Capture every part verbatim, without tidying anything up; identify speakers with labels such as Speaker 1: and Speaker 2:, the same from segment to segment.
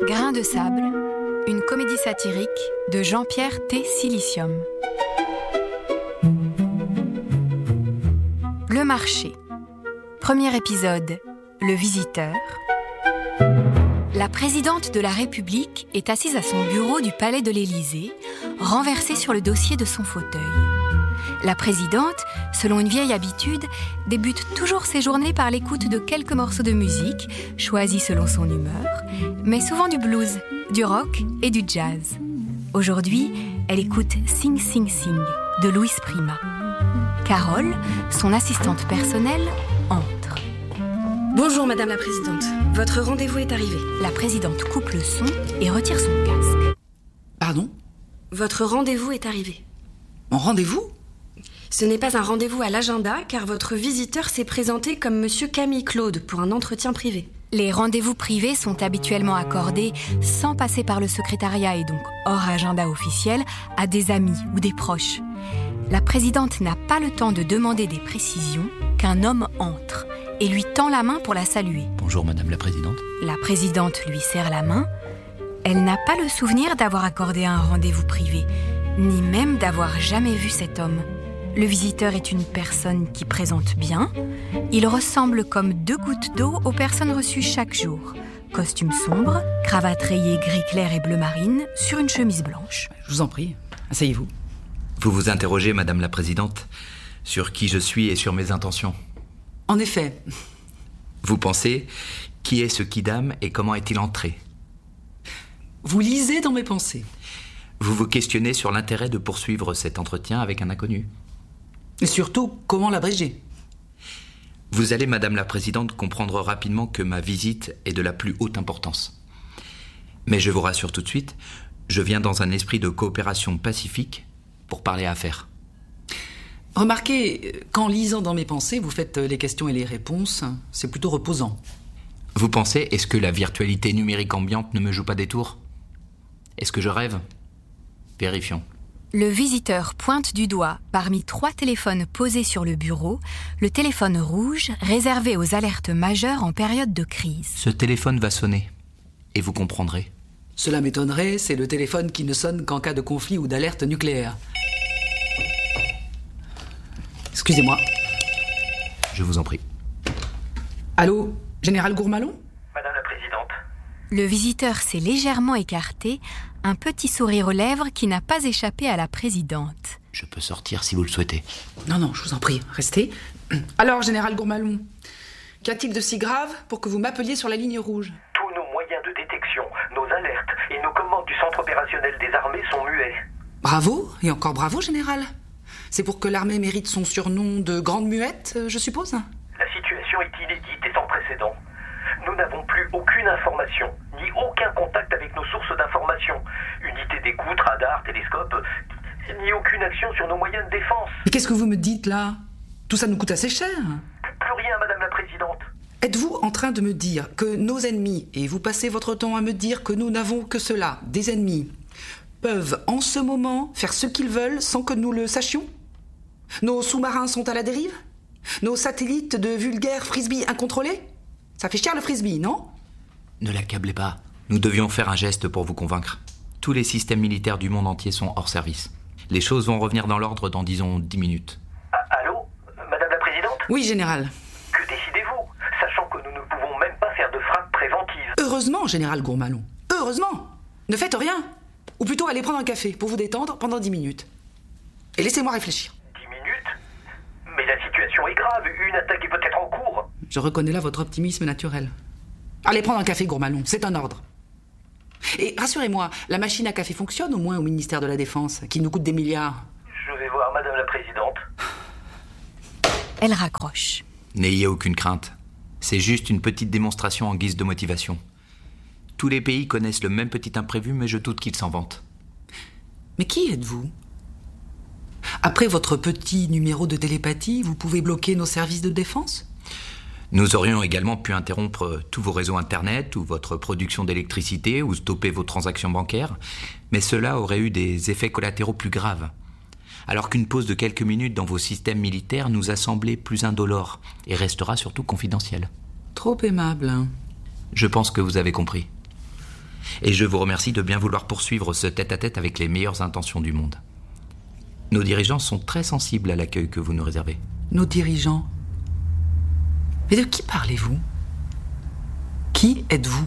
Speaker 1: grain de sable, une comédie satirique de Jean-Pierre T. Silicium. Le marché. Premier épisode, le visiteur. La présidente de la République est assise à son bureau du palais de l'Élysée, renversée sur le dossier de son fauteuil. La présidente, selon une vieille habitude, débute toujours ses journées par l'écoute de quelques morceaux de musique, choisis selon son humeur, mais souvent du blues, du rock et du jazz. Aujourd'hui, elle écoute Sing Sing Sing de Louis Prima. Carole, son assistante personnelle, entre.
Speaker 2: Bonjour Madame la Présidente, votre rendez-vous est arrivé.
Speaker 1: La présidente coupe le son et retire son casque.
Speaker 3: Pardon ?
Speaker 2: Votre rendez-vous est arrivé.
Speaker 3: Mon rendez-vous ?
Speaker 2: Ce n'est pas un rendez-vous à l'agenda, car votre visiteur s'est présenté comme Monsieur Camille Claude pour un entretien privé.
Speaker 1: Les rendez-vous privés sont habituellement accordés sans passer par le secrétariat et donc hors agenda officiel à des amis ou des proches. La présidente n'a pas le temps de demander des précisions qu'un homme entre et lui tend la main pour la saluer.
Speaker 4: Bonjour Madame la Présidente.
Speaker 1: La présidente lui serre la main. Elle n'a pas le souvenir d'avoir accordé un rendez-vous privé, ni même d'avoir jamais vu cet homme. Le visiteur est une personne qui présente bien. Il ressemble comme deux gouttes d'eau aux personnes reçues chaque jour. Costume sombre, cravate rayée gris clair et bleu marine sur une chemise blanche.
Speaker 3: Je vous en prie, asseyez-vous.
Speaker 4: Vous vous interrogez, Madame la Présidente, sur qui je suis et sur mes intentions.
Speaker 3: En effet.
Speaker 4: Vous pensez, qui est ce quidam et comment est-il entré ?
Speaker 3: Vous lisez dans mes pensées.
Speaker 4: Vous vous questionnez sur l'intérêt de poursuivre cet entretien avec un inconnu.
Speaker 3: Et surtout, comment l'abréger ?
Speaker 4: Vous allez, Madame la Présidente, comprendre rapidement que ma visite est de la plus haute importance. Mais je vous rassure tout de suite, je viens dans un esprit de coopération pacifique pour parler affaires.
Speaker 3: Remarquez, qu'en lisant dans mes pensées, vous faites les questions et les réponses, c'est plutôt reposant.
Speaker 4: Vous pensez, est-ce que la virtualité numérique ambiante ne me joue pas des tours ? Est-ce que je rêve ? Vérifions.
Speaker 1: Le visiteur pointe du doigt, parmi trois téléphones posés sur le bureau, le téléphone rouge réservé aux alertes majeures en période de crise.
Speaker 4: Ce téléphone va sonner, et vous comprendrez.
Speaker 3: Cela m'étonnerait, c'est le téléphone qui ne sonne qu'en cas de conflit ou d'alerte nucléaire. Excusez-moi.
Speaker 4: Je vous en prie.
Speaker 3: Allô, Général Gourmalon ?
Speaker 5: Madame la Présidente.
Speaker 1: Le visiteur s'est légèrement écarté, un petit sourire aux lèvres qui n'a pas échappé à la présidente.
Speaker 4: Je peux sortir si vous le souhaitez.
Speaker 3: Non, non, je vous en prie, restez. Alors, Général Gourmalon, qu'y a-t-il de si grave pour que vous m'appeliez sur la ligne rouge ?
Speaker 5: Tous nos moyens de détection, nos alertes et nos commandes du centre opérationnel des armées sont muets.
Speaker 3: Bravo, et encore bravo, Général. C'est pour que l'armée mérite son surnom de grande muette, je suppose ?
Speaker 5: La situation est inédite et sans précédent. Nous n'avons plus aucune information, ni aucun contact avec nos sources d'information. Unités d'écoute, radar, télescope, ni aucune action sur nos moyens de défense.
Speaker 3: Mais qu'est-ce que vous me dites, là ? Tout ça nous coûte assez cher.
Speaker 5: Plus rien, Madame la Présidente.
Speaker 3: Êtes-vous en train de me dire que nos ennemis, et vous passez votre temps à me dire que nous n'avons que cela, des ennemis, peuvent en ce moment faire ce qu'ils veulent sans que nous le sachions ? Nos sous-marins sont à la dérive ? Nos satellites de vulgaires frisbees incontrôlés ? Ça fait cher le frisbee, non ?
Speaker 4: Ne l'accablez pas. Nous devions faire un geste pour vous convaincre. Tous les systèmes militaires du monde entier sont hors service. Les choses vont revenir dans l'ordre dans, disons, dix minutes.
Speaker 5: Ah, allô ? Madame la Présidente ?
Speaker 3: Oui, Général.
Speaker 5: Que décidez-vous, sachant que nous ne pouvons même pas faire de frappe préventive ?
Speaker 3: Heureusement, Général Gourmalon. Heureusement ! Ne faites rien. Ou plutôt allez prendre un café pour vous détendre pendant dix minutes. Et laissez-moi réfléchir.
Speaker 5: Dix minutes ? Mais la situation est grave, une attaque est peut-être en cours.
Speaker 3: Je reconnais là votre optimisme naturel. Allez prendre un café, Gourmalon, c'est un ordre. Et rassurez-moi, la machine à café fonctionne au moins au ministère de la Défense, qui nous coûte des milliards.
Speaker 5: Je vais voir Madame la Présidente.
Speaker 1: Elle raccroche.
Speaker 4: N'ayez aucune crainte. C'est juste une petite démonstration en guise de motivation. Tous les pays connaissent le même petit imprévu, mais je doute qu'ils s'en vantent.
Speaker 3: Mais qui êtes-vous ? Après votre petit numéro de télépathie, vous pouvez bloquer nos services de défense ?
Speaker 4: Nous aurions également pu interrompre tous vos réseaux Internet ou votre production d'électricité ou stopper vos transactions bancaires, mais cela aurait eu des effets collatéraux plus graves. Alors qu'une pause de quelques minutes dans vos systèmes militaires nous a semblé plus indolore et restera surtout confidentielle.
Speaker 3: Trop aimable.
Speaker 4: Je pense que vous avez compris. Et je vous remercie de bien vouloir poursuivre ce tête-à-tête avec les meilleures intentions du monde. Nos dirigeants sont très sensibles à l'accueil que vous nous réservez.
Speaker 3: Nos dirigeants? Mais de qui parlez-vous? Qui êtes-vous?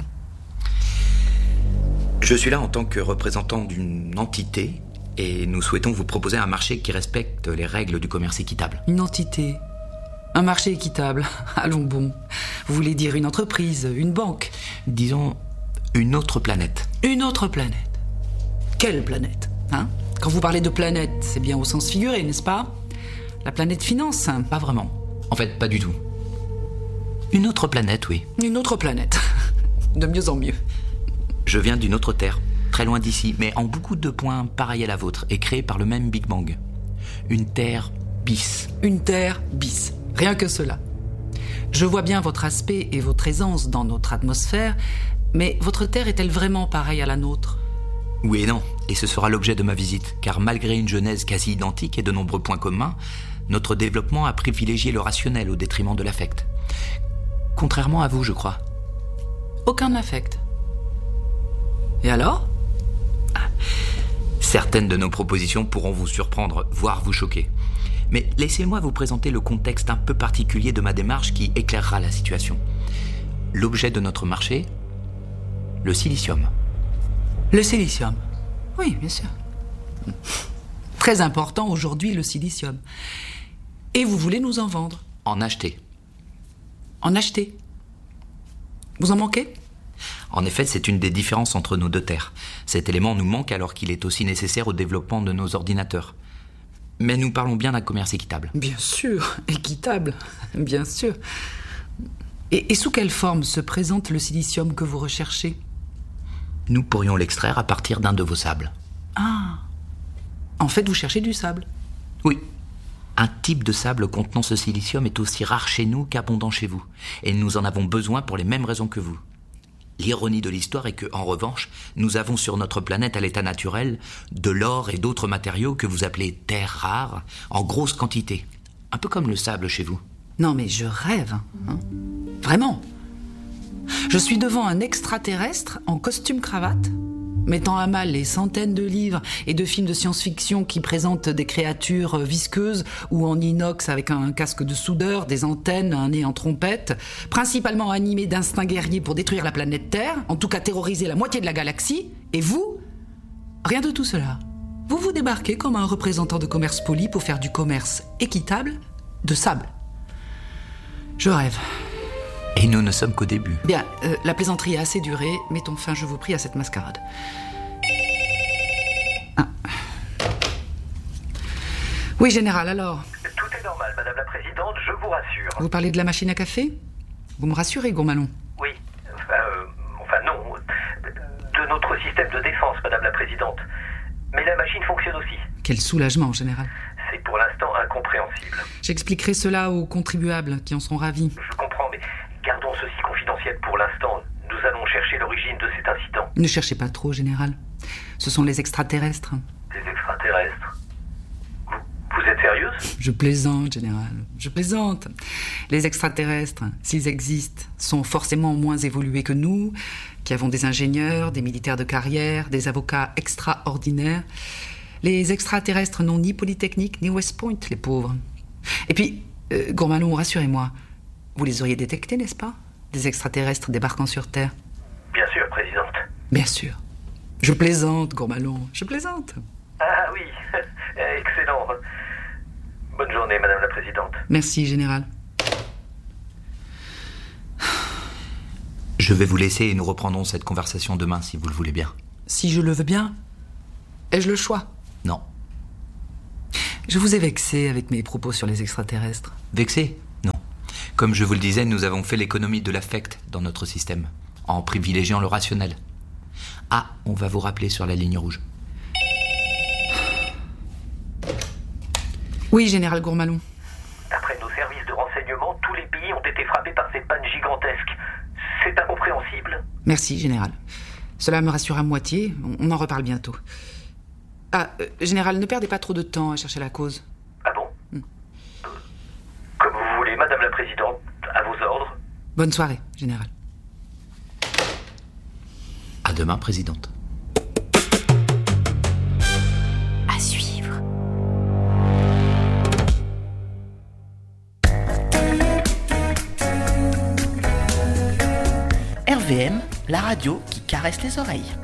Speaker 4: Je suis là en tant que représentant d'une entité et nous souhaitons vous proposer un marché qui respecte les règles du commerce équitable.
Speaker 3: Une entité? Un marché équitable? Allons bon. Vous voulez dire une entreprise, une banque?
Speaker 4: Disons une autre planète.
Speaker 3: Une autre planète? Quelle planète, hein? Quand vous parlez de planète, c'est bien au sens figuré, n'est-ce pas? La planète finance?
Speaker 4: Pas vraiment. En fait, pas du tout. Une autre planète, oui.
Speaker 3: Une autre planète. De mieux en mieux.
Speaker 4: Je viens d'une autre Terre, très loin d'ici, mais en beaucoup de points pareils à la vôtre, et créée par le même Big Bang. Une Terre bis.
Speaker 3: Une Terre bis. Rien que cela. Je vois bien votre aspect et votre aisance dans notre atmosphère, mais votre Terre est-elle vraiment pareille à la nôtre?
Speaker 4: Oui et non, et ce sera l'objet de ma visite, car malgré une genèse quasi identique et de nombreux points communs, notre développement a privilégié le rationnel au détriment de l'affect. Contrairement à vous, je crois.
Speaker 3: Aucun affect. Et alors?
Speaker 4: Certaines de nos propositions pourront vous surprendre, voire vous choquer. Mais laissez-moi vous présenter le contexte un peu particulier de ma démarche qui éclairera la situation. L'objet de notre marché, le silicium.
Speaker 3: Le silicium? Oui, bien sûr. Très important aujourd'hui, le silicium. Et vous voulez nous en vendre?
Speaker 4: En acheter.
Speaker 3: En acheter? Vous en manquez?
Speaker 4: En effet, c'est une des différences entre nos deux terres. Cet élément nous manque alors qu'il est aussi nécessaire au développement de nos ordinateurs. Mais nous parlons bien d'un commerce équitable.
Speaker 3: Bien sûr, équitable, bien sûr. Et, et sous quelle forme se présente le silicium que vous recherchez?
Speaker 4: Nous pourrions l'extraire à partir d'un de vos sables.
Speaker 3: Ah, en fait, vous cherchez du sable?
Speaker 4: Oui. Un type de sable contenant ce silicium est aussi rare chez nous qu'abondant chez vous. Et nous en avons besoin pour les mêmes raisons que vous. L'ironie de l'histoire est que, en revanche, nous avons sur notre planète à l'état naturel de l'or et d'autres matériaux que vous appelez terres rares, en grosse quantité. Un peu comme le sable chez vous.
Speaker 3: Non mais je rêve, hein. Vraiment. Je suis devant un extraterrestre en costume-cravate, mettant à mal les centaines de livres et de films de science-fiction qui présentent des créatures visqueuses ou en inox avec un casque de soudeur, des antennes, un nez en trompette, principalement animés d'instincts guerriers pour détruire la planète Terre, en tout cas terroriser la moitié de la galaxie. Et vous? Rien de tout cela. Vous vous débarquez comme un représentant de commerce poli pour faire du commerce équitable de sable. Je rêve.
Speaker 4: Et nous ne sommes qu'au début.
Speaker 3: Bien, euh, la plaisanterie a assez duré. Mettons fin, je vous prie, à cette mascarade. Ah. Oui, général, alors?
Speaker 5: Tout est normal, Madame la Présidente, je vous rassure.
Speaker 3: Vous parlez de la machine à café? Vous me rassurez, Gourmalon?
Speaker 5: Oui, enfin, euh, enfin non, de notre système de défense, Madame la Présidente. Mais la machine fonctionne aussi.
Speaker 3: Quel soulagement, général.
Speaker 5: C'est pour l'instant incompréhensible.
Speaker 3: J'expliquerai cela aux contribuables qui en sont ravis.
Speaker 5: Je comprends, mais gardons ceci confidentiel pour l'instant. Nous allons chercher l'origine de cet incident.
Speaker 3: Ne cherchez pas trop, général. Ce sont les extraterrestres.
Speaker 5: Des extraterrestres? Vous, vous êtes sérieuse?
Speaker 3: Je plaisante, général. Je plaisante. Les extraterrestres, s'ils existent, sont forcément moins évolués que nous, qui avons des ingénieurs, des militaires de carrière, des avocats extraordinaires. Les extraterrestres n'ont ni Polytechnique, ni West Point, les pauvres. Et puis, euh, Gourmalon, rassurez-moi, vous les auriez détectés, n'est-ce pas? Des extraterrestres débarquant sur Terre.
Speaker 5: Bien sûr, Présidente.
Speaker 3: Bien sûr. Je plaisante, Gourmalon, je plaisante.
Speaker 5: Ah oui, excellent. Bonne journée, Madame la Présidente.
Speaker 3: Merci, général.
Speaker 4: Je vais vous laisser et nous reprendrons cette conversation demain, si vous le voulez bien.
Speaker 3: Si je le veux bien, ai-je le choix?
Speaker 4: Non.
Speaker 3: Je vous ai vexé avec mes propos sur les extraterrestres.
Speaker 4: Vexé? Non. Comme je vous le disais, nous avons fait l'économie de l'affect dans notre système, en privilégiant le rationnel. Ah, on va vous rappeler sur la ligne rouge.
Speaker 3: Oui, général Gourmalon.
Speaker 5: D'après nos services de renseignement, tous les pays ont été frappés par ces pannes gigantesques. C'est incompréhensible.
Speaker 3: Merci, général. Cela me rassure à moitié. On en reparle bientôt. Ah, euh, général, ne perdez pas trop de temps à chercher la cause.
Speaker 5: Ah bon? hmm. Comme vous voulez, Madame la Présidente, à vos ordres.
Speaker 3: Bonne soirée, général.
Speaker 4: À À demain, Présidente.
Speaker 1: À suivre.
Speaker 6: R V M, la radio qui caresse les oreilles.